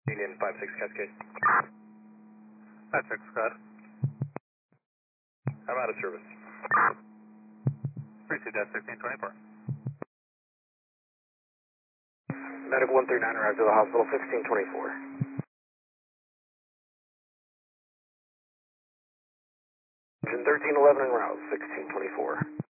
Union 56 Cascade. 56 Scott. I'm out of service. Receive that 1624. Medic 139 arrived to the hospital 1624. Engine 1311 en route 1624.